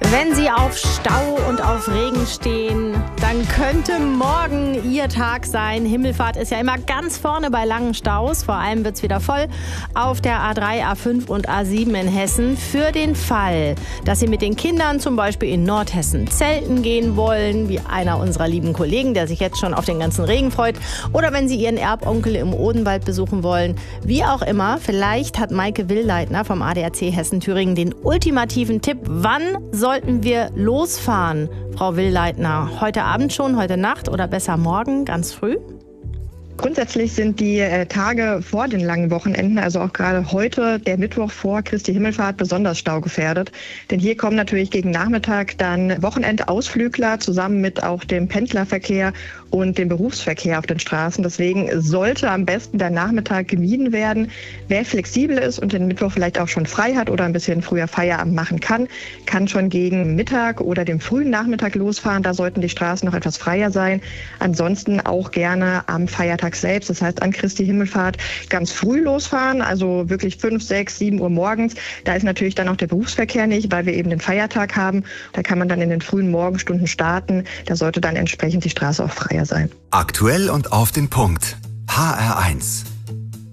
Wenn Sie auf Stau und auf Regen stehen, dann könnte morgen Ihr Tag sein. Himmelfahrt ist ja immer ganz vorne bei langen Staus. Vor allem wird es wieder voll auf der A3, A5 und A7 in Hessen. Für den Fall, dass Sie mit den Kindern zum Beispiel in Nordhessen zelten gehen wollen, wie einer unserer lieben Kollegen, der sich jetzt schon auf den ganzen Regen freut. Oder wenn Sie Ihren Erbonkel im Odenwald besuchen wollen. Wie auch immer, vielleicht hat Maike Willleitner vom ADAC Hessen-Thüringen den ultimativen Tipp. Wann sollten wir losfahren, Frau Willleitner? Heute Abend schon, heute Nacht oder besser morgen, ganz früh? Grundsätzlich sind die Tage vor den langen Wochenenden, also auch gerade heute, der Mittwoch vor Christi Himmelfahrt, besonders staugefährdet. Denn hier kommen natürlich gegen Nachmittag dann Wochenendausflügler zusammen mit auch dem Pendlerverkehr und dem Berufsverkehr auf den Straßen. Deswegen sollte am besten der Nachmittag gemieden werden. Wer flexibel ist und den Mittwoch vielleicht auch schon frei hat oder ein bisschen früher Feierabend machen kann, kann schon gegen Mittag oder dem frühen Nachmittag losfahren. Da sollten die Straßen noch etwas freier sein. Ansonsten auch gerne am Feiertag selbst, das heißt an Christi Himmelfahrt, ganz früh losfahren, also wirklich 5, 6, 7 Uhr morgens. Da ist natürlich dann auch der Berufsverkehr nicht, weil wir eben den Feiertag haben. Da kann man dann in den frühen Morgenstunden starten. Da sollte dann entsprechend die Straße auch freier sein. Aktuell und auf den Punkt. HR1.